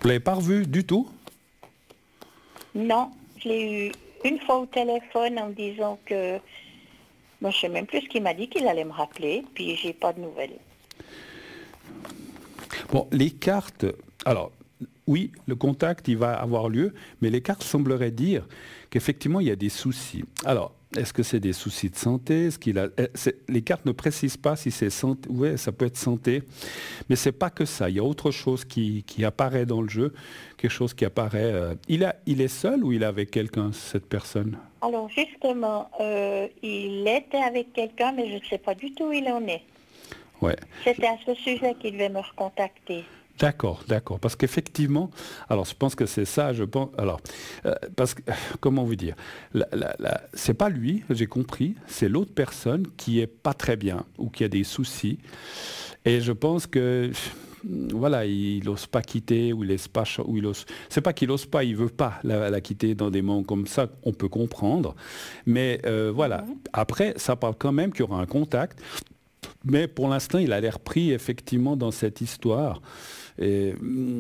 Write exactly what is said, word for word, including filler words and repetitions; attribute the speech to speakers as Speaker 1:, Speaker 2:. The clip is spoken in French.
Speaker 1: Vous l'avez pas revu du tout?
Speaker 2: Non, je l'ai eu une fois au téléphone en me disant que... Moi, je sais même plus ce qu'il m'a dit, qu'il allait me rappeler, puis j'ai pas de nouvelles.
Speaker 1: Bon, les cartes... Alors, oui, le contact, il va avoir lieu, mais les cartes sembleraient dire qu'effectivement, il y a des soucis. Alors, est-ce que c'est des soucis de santé? Est-ce qu'il a... c'est- Les cartes ne précisent pas si c'est santé. Oui, ça peut être santé, mais c'est pas que ça. Il y a autre chose qui, qui apparaît dans le jeu, quelque chose qui apparaît... euh, Il a... il est seul ou il est avec quelqu'un, cette personne?
Speaker 2: Alors, justement, euh, il était avec quelqu'un, mais je ne sais pas du tout où il en est.
Speaker 1: Ouais.
Speaker 2: C'était à ce sujet qu'il devait me recontacter.
Speaker 1: D'accord, d'accord. Parce qu'effectivement, alors je pense que c'est ça, je pense. Alors, euh, parce que, comment vous dire, la, la, la- c'est pas lui, j'ai compris, c'est l'autre personne qui est pas très bien ou qui a des soucis. Et je pense que, voilà, il n'ose pas quitter ou il laisse pas, cha- ou il ose. C'est pas qu'il ose pas, il veut pas la, la quitter dans des moments comme ça, on peut comprendre. Mais euh, voilà.
Speaker 2: Mhm.
Speaker 1: Après, ça parle quand même qu'il y aura un contact. Mais pour l'instant, il a l'air pris effectivement dans cette histoire. Et,